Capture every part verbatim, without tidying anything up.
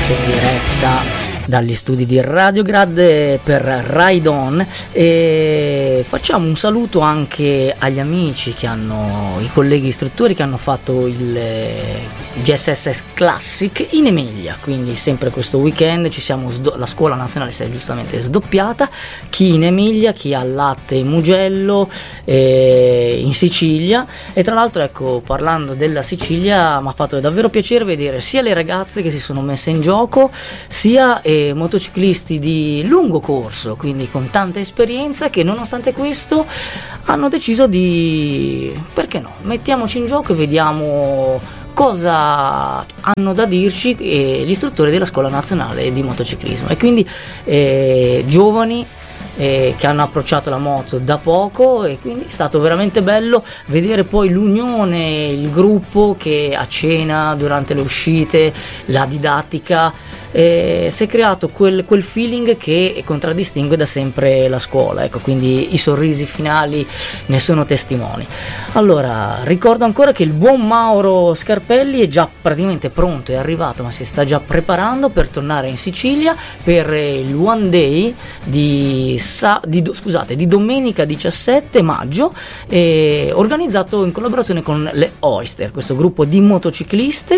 direttamente in diretta dagli studi di Radiograd per Ride On, e facciamo un saluto anche agli amici che hanno, i colleghi istruttori che hanno fatto il G S S Classic in Emilia, quindi sempre questo weekend ci siamo, la scuola nazionale si è giustamente sdoppiata, chi in Emilia, chi a Latte e Mugello eh, in Sicilia. E tra l'altro, ecco, parlando della Sicilia, mi ha fatto davvero piacere vedere sia le ragazze che si sono messe in gioco, sia eh, motociclisti di lungo corso, quindi con tanta esperienza, che nonostante questo hanno deciso di, perché no, mettiamoci in gioco e vediamo cosa hanno da dirci eh, gli istruttori della Scuola Nazionale di Motociclismo. E quindi eh, giovani eh, che hanno approcciato la moto da poco, e quindi è stato veramente bello vedere poi l'unione, il gruppo che a cena, durante le uscite, la didattica. Eh, si è creato quel, quel feeling che contraddistingue da sempre la scuola, ecco, quindi i sorrisi finali ne sono testimoni. Allora, ricordo ancora che il buon Mauro Scarpelli è già praticamente pronto, è arrivato, ma si sta già preparando per tornare in Sicilia per il One Day di, sa, di, scusate, di domenica diciassette maggio, eh, organizzato in collaborazione con le Oyster, questo gruppo di motocicliste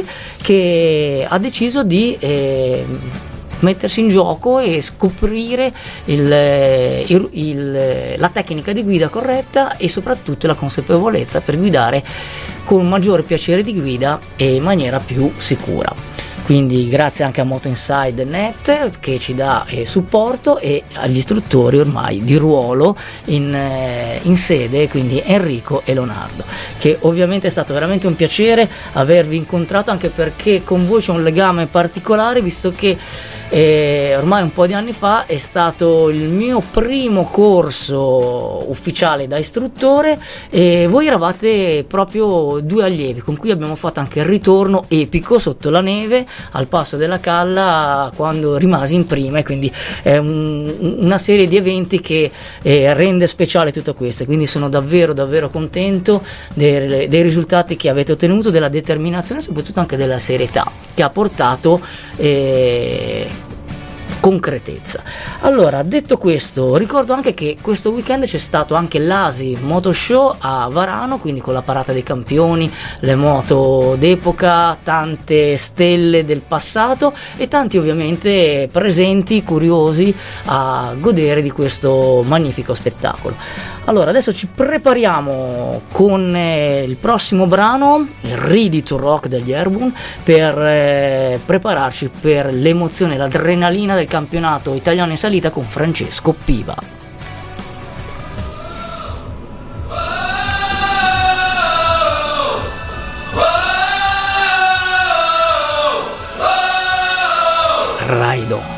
che ha deciso di eh, mettersi in gioco e scoprire il, il, il, la tecnica di guida corretta e soprattutto la consapevolezza per guidare con maggiore piacere di guida e in maniera più sicura. Quindi grazie anche a Moto Inside Net che ci dà eh, supporto, e agli istruttori ormai di ruolo in, eh, in sede, quindi Enrico e Leonardo, che ovviamente è stato veramente un piacere avervi incontrato, anche perché con voi c'è un legame particolare, visto che eh, ormai un po' di anni fa è stato il mio primo corso ufficiale da istruttore, e voi eravate proprio due allievi con cui abbiamo fatto anche il ritorno epico sotto la neve al Passo della Calla, quando rimasi in prima, e quindi è un, una serie di eventi che eh, rende speciale tutto questo. Quindi sono davvero davvero contento dei, dei risultati che avete ottenuto, della determinazione e soprattutto anche della serietà che ha portato eh, concretezza. Allora, detto questo, ricordo anche che questo weekend c'è stato anche l'A S I Moto Show a Varano, quindi con la parata dei campioni, le moto d'epoca, tante stelle del passato e tanti ovviamente presenti, curiosi a godere di questo magnifico spettacolo. Allora, adesso ci prepariamo con eh, il prossimo brano, Ready to Rock degli Airborne, per eh, prepararci per l'emozione, l'adrenalina del campionato italiano in salita con Francesco Piva. Ride On.